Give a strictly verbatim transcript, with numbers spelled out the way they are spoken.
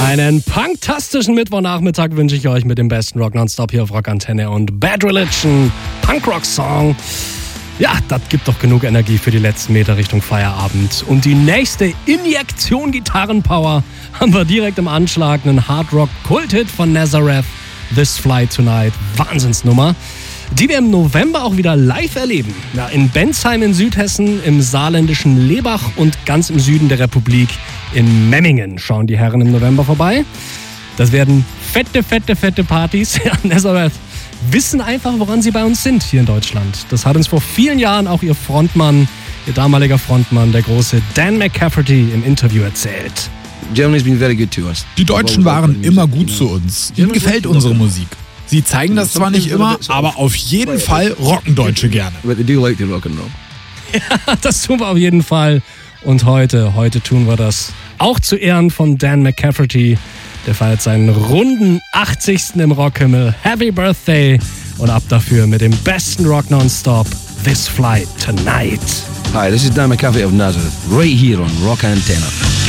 Einen punktastischen Mittwochnachmittag wünsche ich euch mit dem besten Rock Nonstop hier auf Rock Antenne und Bad Religion, Punkrock-Song. Ja, das gibt doch genug Energie für die letzten Meter Richtung Feierabend. Und die nächste Injektion Gitarrenpower haben wir direkt im Anschlag. Einen Hard-Rock-Kult-Hit von Nazareth, This Fly Tonight. Wahnsinnsnummer, die wir im November auch wieder live erleben. Ja, in Bensheim in Südhessen, im saarländischen Lebach und ganz im Süden der Republik in Memmingen schauen die Herren im November vorbei. Das werden fette, fette, fette Partys. Ja, Nazareth wissen einfach, woran sie bei uns sind hier in Deutschland. Das hat uns vor vielen Jahren auch ihr Frontmann, ihr damaliger Frontmann, der große Dan McCafferty, im Interview erzählt. Die Deutschen waren immer gut zu uns. Ihnen gefällt unsere Musik. Sie zeigen das zwar nicht immer, aber auf jeden Fall rocken Deutsche gerne. Ja, das tun wir auf jeden Fall. Und heute, heute tun wir das auch zu Ehren von Dan McCafferty. Der feiert seinen runden achtzigsten im Rockhimmel. Happy Birthday! Und ab dafür mit dem besten Rock Nonstop, This Fly Tonight. Hi, this is Dan McCafferty of Nazareth, right here on Rock Antenne.